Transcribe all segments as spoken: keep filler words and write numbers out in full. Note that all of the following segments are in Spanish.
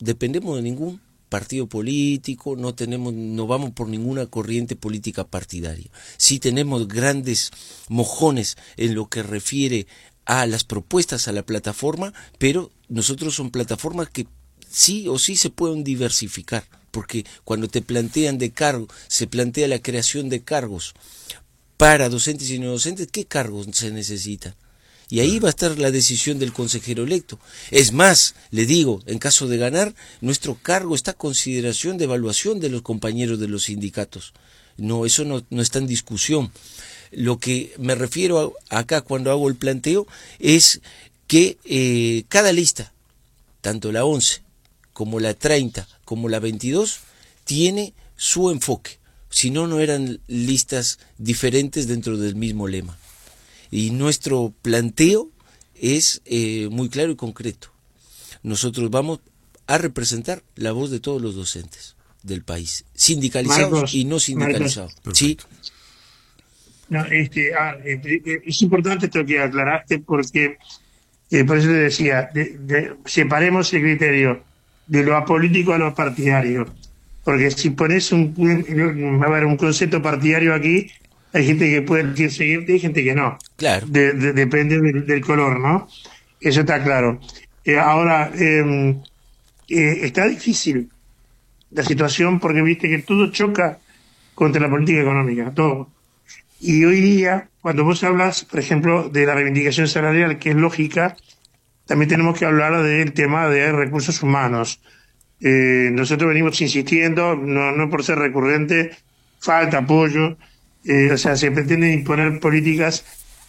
dependemos de ningún partido político, no tenemos, no vamos por ninguna corriente política partidaria. Sí tenemos grandes mojones en lo que refiere a las propuestas, a la plataforma, pero nosotros son plataformas que sí o sí se pueden diversificar, porque cuando te plantean de cargo, se plantea la creación de cargos para docentes y no docentes, ¿qué cargos se necesitan? Y ahí va a estar la decisión del consejero electo. Es más, le digo, en caso de ganar, nuestro cargo está a consideración de evaluación de los compañeros de los sindicatos. No, eso no, no está en discusión. Lo que me refiero a, acá cuando hago el planteo es que eh, cada lista, tanto la once como la treinta como la veintidós, tiene su enfoque. Si no, no eran listas diferentes dentro del mismo lema. Y nuestro planteo es eh, muy claro y concreto. Nosotros vamos a representar la voz de todos los docentes del país, sindicalizados Marcos, y no sindicalizados. Marcos. ¿Sí? No, este, ah, este, es importante esto que aclaraste porque, eh, por eso te decía, de, de, separemos el criterio de lo apolítico a lo partidario. Porque si pones un, un, va a haber un concepto partidario aquí, hay gente que puede seguirte y hay gente que no. Claro. De, de, depende del, del color, ¿no? Eso está claro. Eh, ahora, eh, eh, está difícil la situación porque viste que todo choca contra la política económica, todo. Y hoy día, cuando vos hablas, por ejemplo, de la reivindicación salarial, que es lógica, también tenemos que hablar del tema de recursos humanos. Eh, nosotros venimos insistiendo, no, no por ser recurrente, falta apoyo. Eh, o sea, se pretenden imponer políticas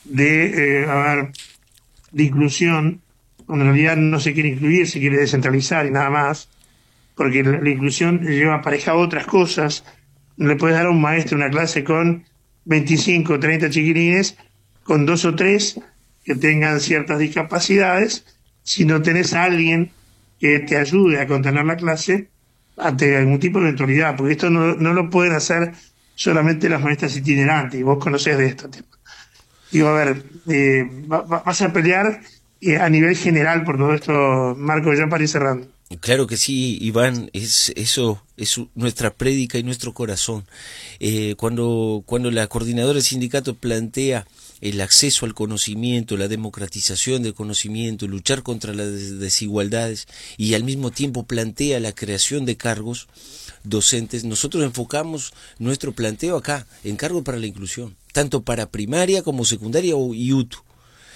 de, eh, a ver, de inclusión, cuando en realidad no se quiere incluir, se quiere descentralizar y nada más, porque la, la inclusión lleva aparejado otras cosas. No le puedes dar a un maestro una clase con veinticinco, treinta chiquilines, con dos o tres que tengan ciertas discapacidades, si no tenés a alguien que te ayude a contener la clase ante algún tipo de eventualidad, porque esto no, no lo pueden hacer solamente las maestras itinerantes, y vos conocés de esto. Digo, a ver, eh, vas a pelear eh, a nivel general por todo esto, Marco, ya para ir cerrando. Claro que sí, Iván, es eso es nuestra prédica y nuestro corazón. Eh, cuando, cuando la coordinadora del sindicato plantea el acceso al conocimiento, la democratización del conocimiento, luchar contra las desigualdades y al mismo tiempo plantea la creación de cargos docentes, nosotros enfocamos nuestro planteo acá, en cargo para la inclusión, tanto para primaria como secundaria y U T U.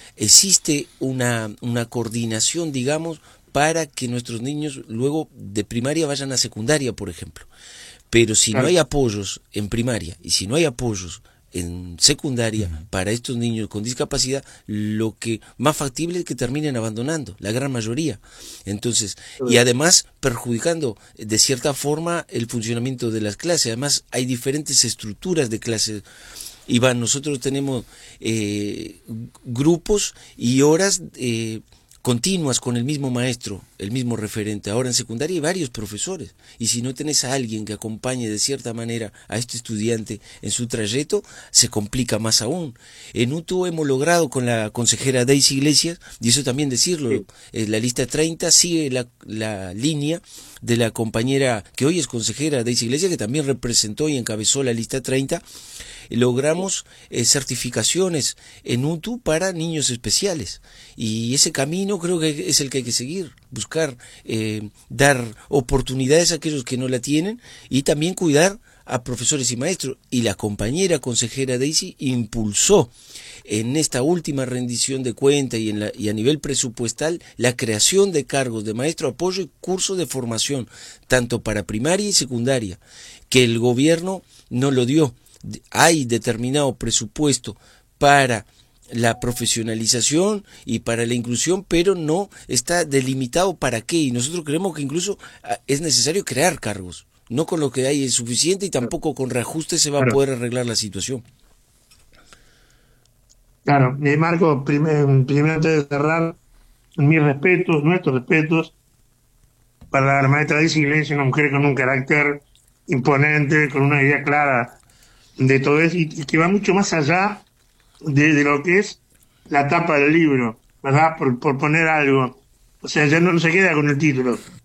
Existe una, una coordinación, digamos, para que nuestros niños luego de primaria vayan a secundaria, por ejemplo. Pero si no hay apoyos en primaria y si no hay apoyos en secundaria uh-huh. para estos niños con discapacidad, lo que más factible es que terminen abandonando, la gran mayoría. Entonces, y además perjudicando de cierta forma el funcionamiento de las clases. Además, hay diferentes estructuras de clases. Iván, nosotros tenemos eh, grupos y horas eh, continuas con el mismo maestro, el mismo referente. Ahora en secundaria hay varios profesores, y si no tenés a alguien que acompañe de cierta manera a este estudiante en su trayecto, se complica más aún. En U T U hemos logrado con la consejera Daisy Iglesias, y eso también decirlo, sí. eh, la lista treinta sigue la, la línea de la compañera que hoy es consejera Daisy Iglesias, que también representó y encabezó la lista treinta. Logramos eh, certificaciones en U T U para niños especiales, y ese camino creo que es el que hay que seguir, buscar eh, dar oportunidades a aquellos que no la tienen y también cuidar a profesores y maestros. Y la compañera consejera Daisy impulsó en esta última rendición de cuenta y, en la, y a nivel presupuestal la creación de cargos de maestro apoyo y cursos de formación, tanto para primaria y secundaria, que el gobierno no lo dio. Hay determinado presupuesto para la profesionalización y para la inclusión, pero no está delimitado para qué, y nosotros creemos que incluso es necesario crear cargos. No con lo que hay es suficiente, y tampoco con reajustes se va claro. a poder arreglar la situación. Claro, eh, Marco, primero, primero antes de cerrar, mis respetos, nuestros respetos para la maestra Daisy Iglesias, una mujer con un carácter imponente, con una idea clara de todo eso, y que va mucho más allá de, de lo que es la tapa del libro, ¿verdad? Por, por poner algo. O sea, ya no, no se queda con el título.